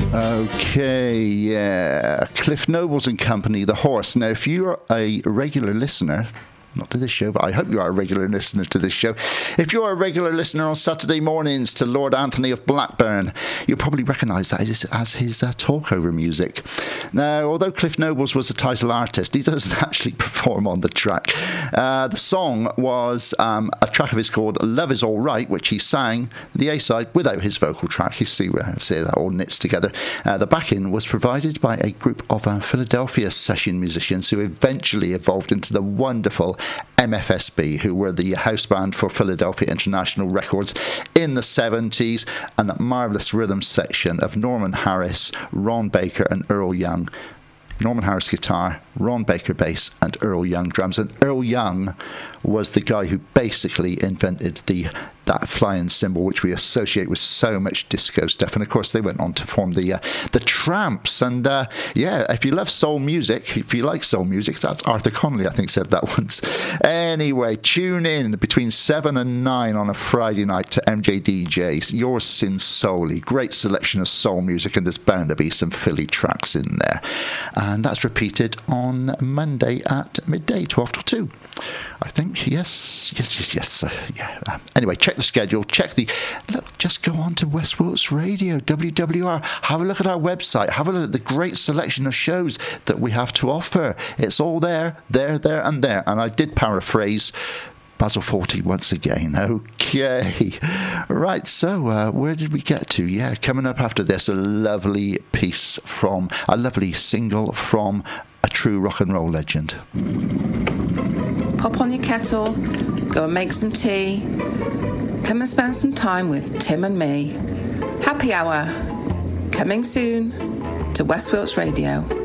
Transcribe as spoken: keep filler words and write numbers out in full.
Okay, yeah. Cliff Nobles and Company, The Horse. Now, if you're a regular listener, not to this show, but I hope you are a regular listener to this show. If you're a regular listener on Saturday mornings to Lord Anthony of Blackburn, you'll probably recognise that as, as his uh, talkover music. Now, although Cliff Nobles was a title artist, he doesn't actually perform on the track. Uh, the song was um, a track of his called Love Is All Right, which he sang the A-side without his vocal track. You see, see that all knits together. Uh, the backing was provided by a group of uh, Philadelphia session musicians who eventually evolved into the wonderful M F S B, who were the house band for Philadelphia International Records in the seventies, and that marvellous rhythm section of Norman Harris, Ron Baker and Earl Young. Norman Harris guitar, Ron Baker bass and Earl Young drums. And Earl Young was the guy who basically invented the that flying cymbal, which we associate with so much disco stuff. And of course they went on to form the uh, the Tramps. And uh, yeah, if you love soul music, if you like soul music, that's Arthur Connolly I think said that once. Anyway, tune in between seven and nine on a Friday night to M J D J's Yours Sincerely. Great selection of soul music, and there's bound to be some Philly tracks in there. And that's repeated on Monday at midday, twelve till two. I think, yes, yes, yes, yes. Uh, yeah. Um, anyway, check the schedule, check the, look, just go on to West Wilts Radio, W W R, have a look at our website, have a look at the great selection of shows that we have to offer. It's all there, there, there, and there. And I did paraphrase Basil Fawlty once again. Okay. Right, so uh, where did we get to? Yeah, coming up after this, a lovely piece from, a lovely single from a true rock and roll legend. Pop on your kettle, go and make some tea. Come and spend some time with Tim and me. Happy Hour, coming soon to West Wilts Radio.